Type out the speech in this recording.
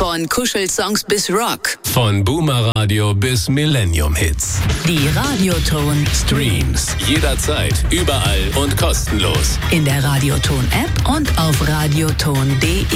Von Kuschelsongs bis Rock. Von Boomer Radio bis Millennium Hits. Die Radioton Streams jederzeit, überall und kostenlos. In der Radioton App und auf radioton.de.